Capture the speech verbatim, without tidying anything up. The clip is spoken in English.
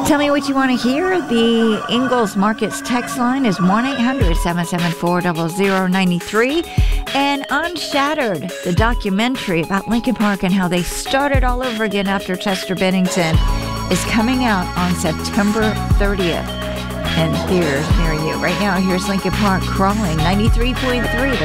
Tell me what you want to hear. The Ingalls Markets text line is one eight hundred seven seven four zero zero nine three. And Unshattered, the documentary about Linkin Park and how they started all over again after Chester Bennington, is coming out on September thirtieth. And here's near you. Right now, here's Linkin Park, Crawling, ninety-three point three.